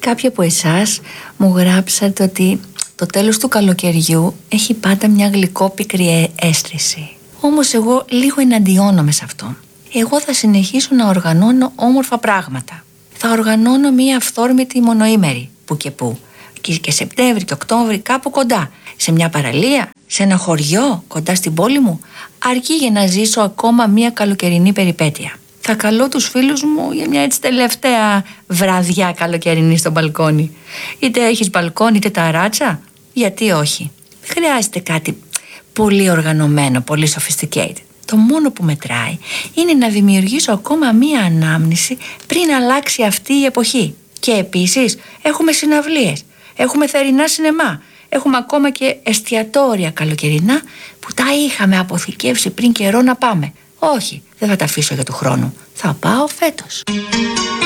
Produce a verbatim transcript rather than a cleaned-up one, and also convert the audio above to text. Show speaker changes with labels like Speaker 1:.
Speaker 1: Κάποιοι από εσάς μου γράψατε ότι το τέλος του καλοκαιριού έχει πάντα μια γλυκόπικρη αίσθηση. Όμως εγώ λίγο εναντιώνομαι σε αυτό. Εγώ θα συνεχίσω να οργανώνω όμορφα πράγματα. Θα οργανώνω μια αυθόρμητη μονοήμερη που και που. Και Σεπτέμβρη και Οκτώβρη κάπου κοντά. Σε μια παραλία, σε ένα χωριό κοντά στην πόλη μου. Αρκεί για να ζήσω ακόμα μια καλοκαιρινή περιπέτεια. Θα καλώ τους φίλους μου για μια έτσι τελευταία βραδιά καλοκαιρινή στο μπαλκόνι. Είτε έχεις μπαλκόνι είτε ταράτσα. Γιατί όχι. Δεν χρειάζεται κάτι πολύ οργανωμένο, πολύ sophisticated. Το μόνο που μετράει είναι να δημιουργήσω ακόμα μία ανάμνηση πριν αλλάξει αυτή η εποχή. Και επίσης έχουμε συναυλίες, έχουμε θερινά σινεμά, έχουμε ακόμα και εστιατόρια καλοκαιρινά που τα είχαμε αποθηκεύσει πριν καιρό να πάμε. Όχι, δεν θα τα αφήσω για του χρόνου. Θα πάω φέτος.